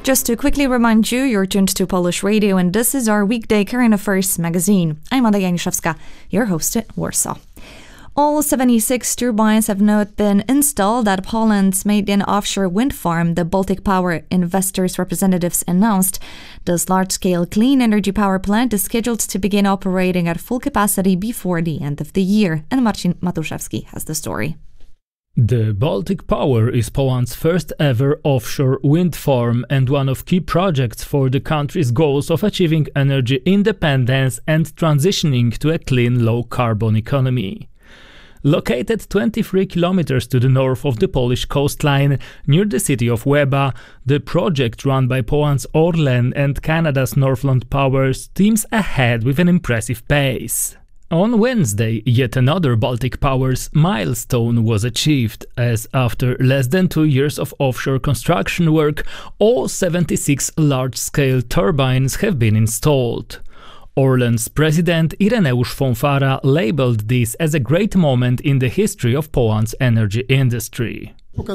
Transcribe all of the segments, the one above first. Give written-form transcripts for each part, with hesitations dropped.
Just to quickly remind you, you're tuned to Polish Radio, and this is our weekday current affairs magazine. I'm Ada Janiszewska, your host at Warsaw. All 76 turbines have not been installed at Poland's main offshore wind farm, the Baltic Power investors' representatives announced. This large-scale clean energy power plant is scheduled to begin operating at full capacity before the end of the year. And Marcin Matuszewski has the story. The Baltic Power is Poland's first ever offshore wind farm and one of key projects for the country's goals of achieving energy independence and transitioning to a clean, low-carbon economy. Located 23 kilometers to the north of the Polish coastline, near the city of Łeba, the project run by Poland's Orlen and Canada's Northland Power steams ahead with an impressive pace. On Wednesday, yet another Baltic Power's milestone was achieved, as after less than 2 years of offshore construction work, all 76 large-scale turbines have been installed. Orlen's president Ireneusz Fonfara labeled this as a great moment in the history of Poland's energy industry.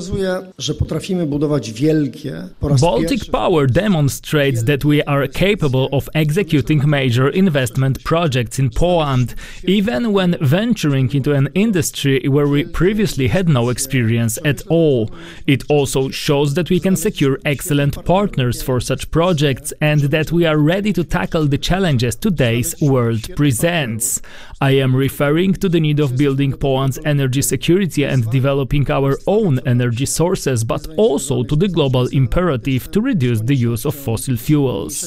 Baltic Power demonstrates that we are capable of executing major investment projects in Poland, even when venturing into an industry where we previously had no experience at all. It also shows that we can secure excellent partners for such projects and that we are ready to tackle the challenges today's world presents. I am referring to the need of building Poland's energy security and developing our own energy sources, but also to the global imperative to reduce the use of fossil fuels.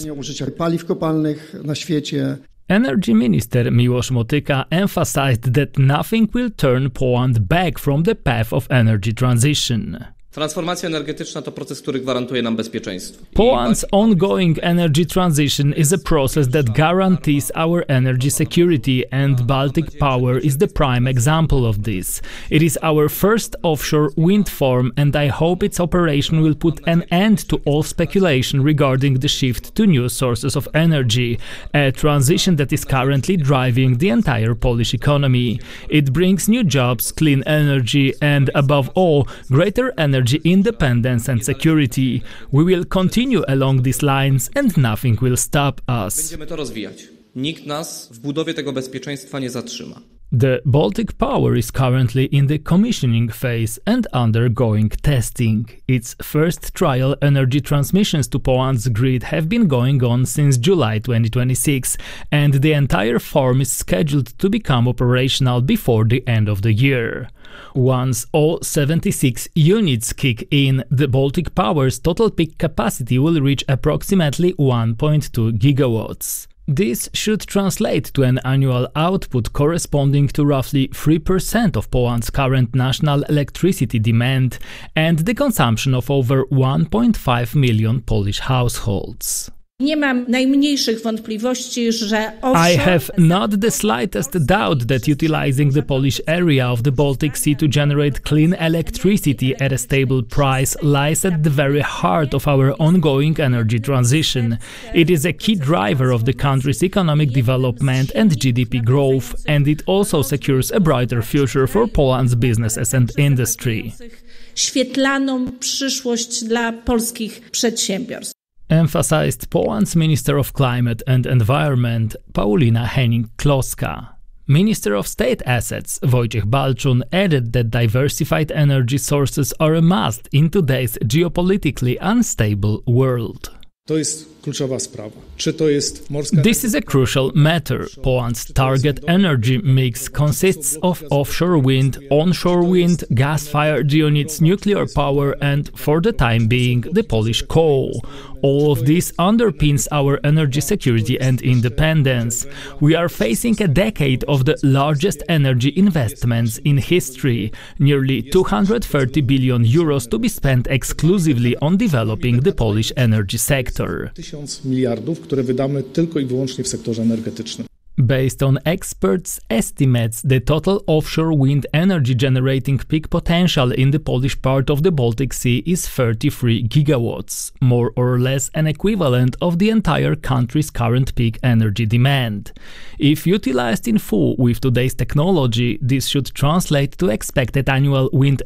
Energy Minister Miłosz Motyka emphasized that nothing will turn Poland back from the path of energy transition. Transformacja energetyczna to proces, który gwarantuje nam bezpieczeństwo. Poland's ongoing energy transition is a process that guarantees our energy security, and Baltic Power is the prime example of this. It is our first offshore wind farm, and I hope its operation will put an end to all speculation regarding the shift to new sources of energy, a transition that is currently driving the entire Polish economy. It brings new jobs, clean energy, and above all, greater energy independence and security. We will continue along these lines and nothing will stop us. Będziemy to rozwijać. Nikt nas w budowie tego bezpieczeństwa nie zatrzyma. The Baltic Power is currently in the commissioning phase and undergoing testing. Its first trial energy transmissions to Poland's grid have been going on since July 2026, and the entire farm is scheduled to become operational before the end of the year. Once all 76 units kick in, the Baltic Power's total peak capacity will reach approximately 1.2 gigawatts. This should translate to an annual output corresponding to roughly 3% of Poland's current national electricity demand and the consumption of over 1.5 million Polish households. Nie mam najmniejszych wątpliwości, że I have not the slightest doubt that utilizing the Polish area of the Baltic Sea to generate clean electricity at a stable price lies at the very heart of our ongoing energy transition. It is a key driver of the country's economic development and GDP growth, and it also secures a brighter future for Poland's businesses and industry. Świetlaną przyszłość dla polskich przedsiębiorstw. Emphasized Poland's Minister of Climate and Environment, Paulina Henning-Kloska. Minister of State Assets, Wojciech Balczun, added that diversified energy sources are a must in today's geopolitically unstable world. This is a crucial matter. Poland's target energy mix consists of offshore wind, onshore wind, gas-fired units, nuclear power and, for the time being, the Polish coal. All of this underpins our energy security and independence. We are facing a decade of the largest energy investments in history, nearly 230 billion euros to be spent exclusively on developing the Polish energy sector. Based on experts' estimates, the total offshore wind energy generating peak potential in the Polish part of the Baltic Sea is 33 gigawatts, more or less an equivalent of the entire country's current peak energy demand. If utilized in full with today's technology, this should translate to expected annual wind